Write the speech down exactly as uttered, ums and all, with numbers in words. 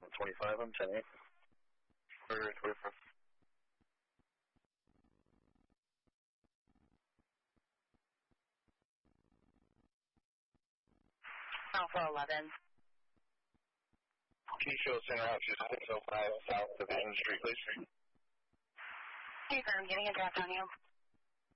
twenty-five, I'm ten eight. For twenty-four. Alpha eleven. Can you show us center out to six oh five South Division Street, please? Hey, sir, I'm getting a draft on you.